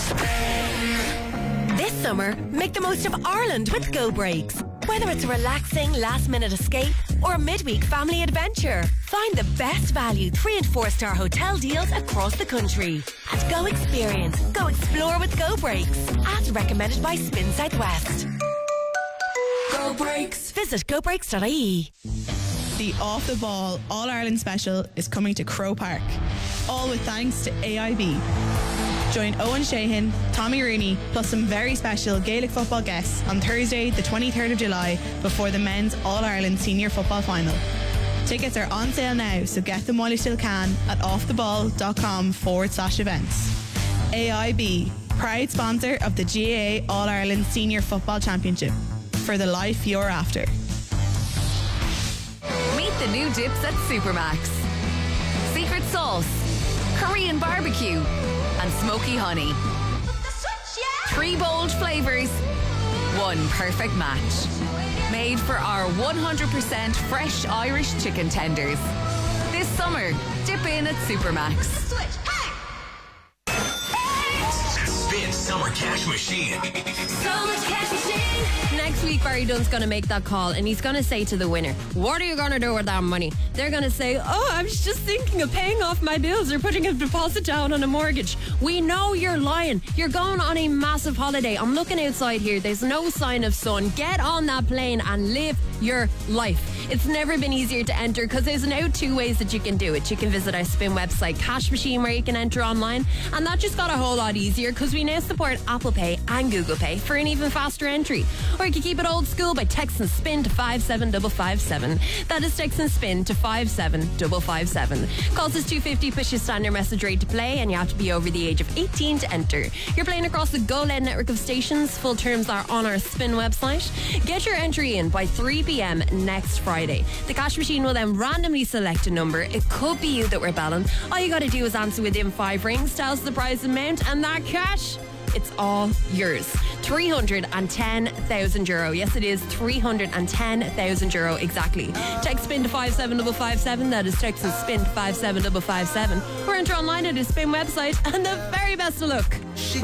This summer, make the most of Ireland with Go Breaks. Whether it's a relaxing last-minute escape or a midweek family adventure, find the best value 3- and 4-star hotel deals across the country. At Go Experience, go explore with Go Breaks. As recommended by Spin Southwest. Go Breaks. Visit gobreaks.ie. The Off the Ball All-Ireland Special is coming to Croke Park. All with thanks to AIB. Join Owen Sheehan, Tommy Rooney, plus some very special Gaelic football guests on Thursday, the 23rd of July, before the men's All-Ireland Senior Football Final. Tickets are on sale now, so get them while you still can at offtheball.com/events. AIB, proud sponsor of the GAA All-Ireland Senior Football Championship. For the life you're after. Meet the new dips at Supermax. Secret sauce, Korean barbecue, and smoky honey. 3 bold flavours, 1 perfect match. Made for our 100% fresh Irish chicken tenders. This summer, dip in at Supermax. Spin Summer Cash Machine. Summer Cash Machine. Next week, Barry Dunn's going to make that call and he's going to say to the winner, what are you going to do with that money? They're going to say, oh, I was just thinking of paying off my bills or putting a deposit down on a mortgage. We know you're lying. You're going on a massive holiday. I'm looking outside here. There's no sign of sun. Get on that plane and live your life. It's never been easier to enter because there's now 2 ways that you can do it. You can visit our Spin website, Cash Machine, where you can enter online, and that just got a whole lot easier because we now support Apple Pay and Google Pay for an even faster entry. Or you can keep it old school by texting SPIN to 57557. That is texting SPIN to 57557. Calls us $2.50, push your standard message rate to play, and you have to be over the age of 18 to enter. You're playing across the GoLed network of stations. Full terms are on our Spin website. Get your entry in by 3 p.m. next Friday. The Cash Machine will then randomly select a number. It could be you that we're belling. All you got to do is answer within 5 rings, tell us the prize amount, and that cash, it's all yours. €310,000. Yes, it is €310,000 exactly. Text SPIN to 57557. That is text and SPIN to 57557. Or enter online at the Spin website, and the very best of luck. She